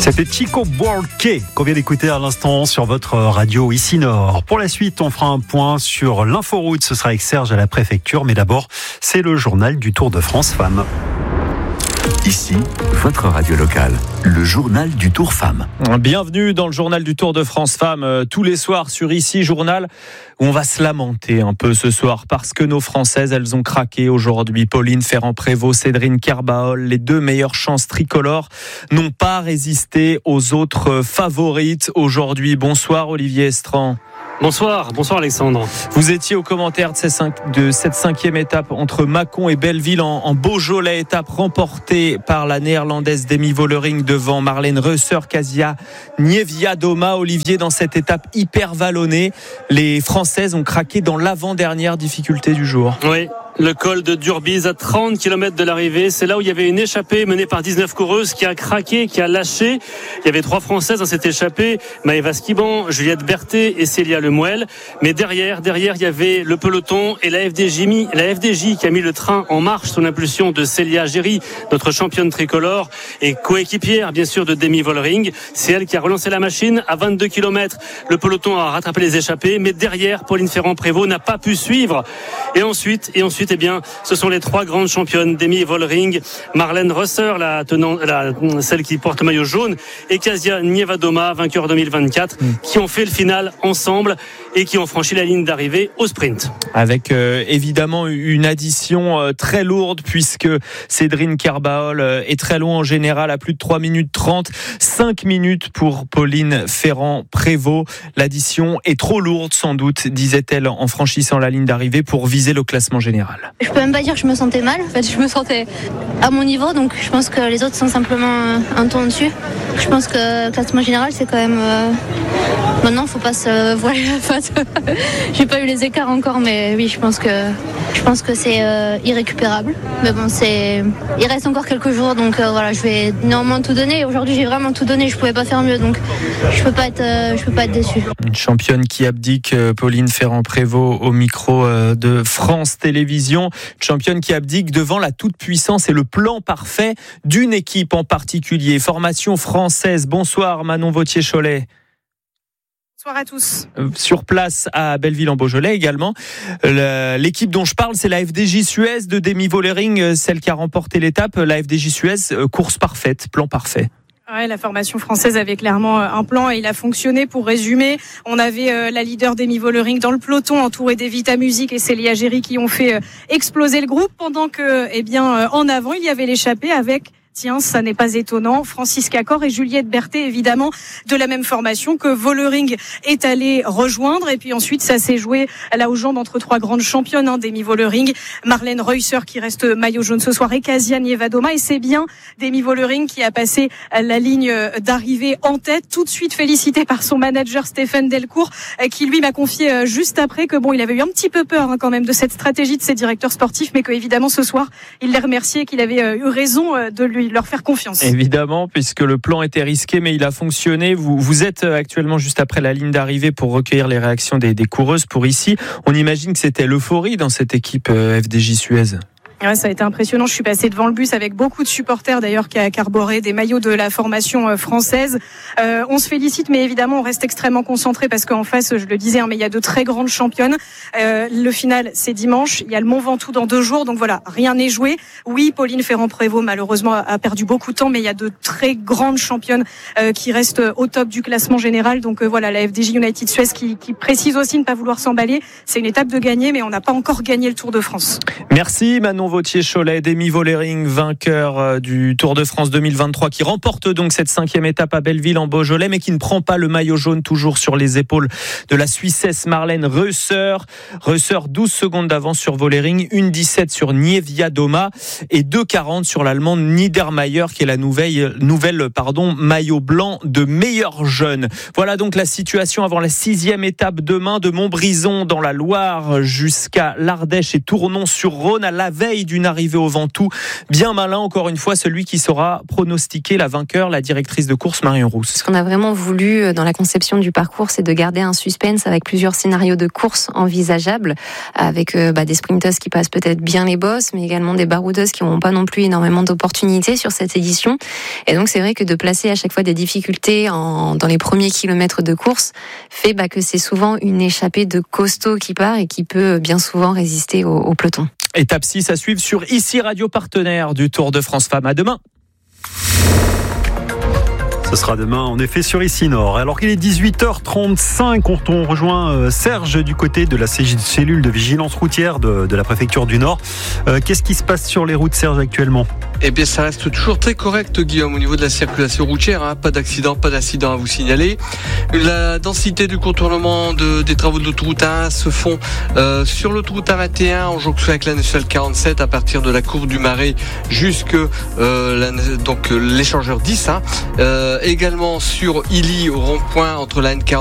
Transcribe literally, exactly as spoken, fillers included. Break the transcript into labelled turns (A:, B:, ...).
A: C'était Chico Buarque qu'on vient d'écouter à l'instant sur votre radio ici Nord. Pour la suite, on fera un point sur l'inforoute. Ce sera avec Serge à la préfecture. Mais d'abord, c'est le journal du Tour de France Femmes.
B: Ici, votre radio locale, le journal du Tour Femmes.
C: Bienvenue dans le journal du Tour de France Femmes, euh, tous les soirs sur Ici Journal, où on va se lamenter un peu ce soir parce que nos Françaises, elles ont craqué aujourd'hui. Pauline Ferrand-Prévot, Cédrine Kerbaol, les deux meilleures chances tricolores, n'ont pas résisté aux autres favorites aujourd'hui. Bonsoir Olivier Estran.
D: Bonsoir, bonsoir Alexandre.
C: Vous étiez au commentaire de, ces cinq, de cette cinquième étape entre Mâcon et Belleville en, en Beaujolais, étape remportée par la néerlandaise Demi Vollering devant Marlène Reusser, Kasia Niewiadoma. Olivier, dans cette étape hyper vallonnée, les Françaises ont craqué dans l'avant-dernière difficulté du jour.
D: Oui. Le col de Durbiz à trente kilomètres de l'arrivée, c'est là où il y avait une échappée menée par dix-neuf coureuses qui a craqué, qui a lâché. Il y avait trois Françaises dans cette échappée, Maëva Skiban, Juliette Berthet et Célia Lemuel. Mais derrière, derrière, il y avait le peloton et la F D J, la F D J qui a mis le train en marche sous l'impulsion de Célia Géry, notre championne tricolore et coéquipière, bien sûr, de Demi Vollering. C'est elle qui a relancé la machine à vingt-deux kilomètres. Le peloton a rattrapé les échappées, mais derrière, Pauline Ferrand-Prévot n'a pas pu suivre. Et ensuite, et ensuite, eh bien, ce sont les trois grandes championnes, Demi Vollering, Marlène Reusser, la tenant, la, celle qui porte le maillot jaune, et Kasia Niewiadoma, vainqueur deux mille vingt-quatre, mmh. qui ont fait le final ensemble et qui ont franchi la ligne d'arrivée au sprint.
C: Avec euh, évidemment une addition euh, très lourde puisque Cédrine Kerbaol euh, est très loin en général à plus de trois minutes trente, cinq minutes pour Pauline Ferrand-Prévot. L'addition est trop lourde sans doute, disait-elle en franchissant la ligne d'arrivée pour viser le classement général.
E: Je peux même pas dire que je me sentais mal, en fait je me sentais à mon niveau, donc je pense que les autres sont simplement un ton au-dessus. Je pense que le classement général c'est quand même... Euh... Maintenant faut pas se voiler la face. J'ai pas eu les écarts encore, mais oui je pense que, je pense que c'est euh, irrécupérable. Mais bon, c'est... il reste encore quelques jours, donc euh, voilà, je vais néanmoins tout donner. Aujourd'hui j'ai vraiment tout donné, je pouvais pas faire mieux, donc je peux pas être, euh, je peux pas être déçu.
C: Une championne qui abdique, euh, Pauline Ferrand-Prévot au micro euh, de France Télévisions. Une championne qui abdique devant la toute-puissance et le plan parfait d'une équipe en particulier. Formation française. Bonsoir Manon Vauthier-Cholet.
F: Bonsoir à tous.
C: Sur place à Belleville en Beaujolais également. L'équipe dont je parle, c'est la F D J Suez de Demi Vollering, celle qui a remporté l'étape. La F D J Suez, course parfaite, plan parfait.
F: Ouais, la formation française avait clairement un plan et il a fonctionné. Pour résumer, on avait euh, la leader Demi Vollering dans le peloton, entourée d'Evita Music et Célia Géry qui ont fait euh, exploser le groupe, pendant que, eh bien, euh, en avant, il y avait l'échappée avec... Tiens, ça n'est pas étonnant. Francisca Cor et Juliette Berthet, évidemment, de la même formation que Vollering est allé rejoindre. Et puis ensuite, ça s'est joué là aux jambes entre trois grandes championnes, hein, Demi Vollering, Marlène Reusser qui reste maillot jaune ce soir et Kasia Niewiadoma. Et c'est bien Demi Vollering qui a passé la ligne d'arrivée en tête, tout de suite félicité par son manager Stéphane Delcourt, qui lui m'a confié juste après que bon, il avait eu un petit peu peur hein, quand même de cette stratégie de ses directeurs sportifs, mais qu'évidemment ce soir, il les remerciait et qu'il avait eu raison de lui leur faire confiance.
C: Évidemment, puisque le plan était risqué, mais il a fonctionné. Vous, vous êtes actuellement juste après la ligne d'arrivée pour recueillir les réactions des, des coureuses pour ici. On imagine que c'était l'euphorie dans cette équipe F D J Suez.
F: Ouais, ça a été impressionnant. Je suis passée devant le bus avec beaucoup de supporters d'ailleurs qui a carboré des maillots de la formation française. Euh, on se félicite, mais évidemment on reste extrêmement concentré parce qu'en face, je le disais, hein, mais il y a de très grandes championnes. Euh, le final, c'est dimanche. Il y a le Mont Ventoux dans deux jours, donc voilà, rien n'est joué. Oui, Pauline Ferrand-Prévot malheureusement a perdu beaucoup de temps, mais il y a de très grandes championnes euh, qui restent au top du classement général. Donc euh, voilà, la F D J United Suez qui, qui précise aussi ne pas vouloir s'emballer. C'est une étape de gagner, mais on n'a pas encore gagné le Tour de France.
C: Merci Manon Vauthier-Cholet. Demi Vollering, vainqueur du Tour de France deux mille vingt-trois, qui remporte donc cette cinquième étape à Belleville en Beaujolais, mais qui ne prend pas le maillot jaune, toujours sur les épaules de la Suissesse Marlène Reusser. Reusser, douze secondes d'avance sur Vollering, une dix-sept sur Niewiadoma et deux quarante sur l'Allemande Niedermayer, qui est la nouvelle, nouvelle pardon, maillot blanc de meilleur jeune. Voilà donc la situation avant la sixième étape demain, de Montbrison dans la Loire jusqu'à l'Ardèche et Tournon-sur-Rhône, à la veille veille d'une arrivée au Ventoux. Bien malin, encore une fois, celui qui saura pronostiquer la vainqueur, la directrice de course Marion Rousse.
G: Ce qu'on a vraiment voulu dans la conception du parcours, c'est de garder un suspense avec plusieurs scénarios de course envisageables, avec euh, bah, des sprinteuses qui passent peut-être bien les bosses, mais également des baroudeuses qui n'ont pas non plus énormément d'opportunités sur cette édition. Et donc c'est vrai que de placer à chaque fois des difficultés en, dans les premiers kilomètres de course fait bah, que c'est souvent une échappée de costaud qui part et qui peut bien souvent résister au, au peloton.
C: Étape six à suivre sur Ici Radio, partenaire du Tour de France Femmes. À demain.
A: Ce sera demain, en effet, sur Ici Nord. Alors qu'il est dix-huit heures trente-cinq, quand on rejoint Serge du côté de la cellule de vigilance routière de, de la préfecture du Nord. Euh, qu'est-ce qui se passe sur les routes, Serge, actuellement ?
H: Eh bien, ça reste toujours très correct, Guillaume, au niveau de la circulation routière. Hein. Pas d'accident, pas d'incident à vous signaler. La densité du contournement de, des travaux de l'autoroute A un se font euh, sur l'autoroute A vingt et un en jonction avec la nationale quarante-sept à partir de la cour du Marais jusque euh, la, donc l'échangeur dix. Hein. Euh, également sur Illy au rond-point entre la N quarante